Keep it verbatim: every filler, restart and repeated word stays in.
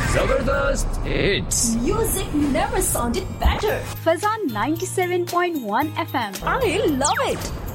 जबरदस्त hits. Music never sounded better. Fazan ninety-seven point one F M. I love it.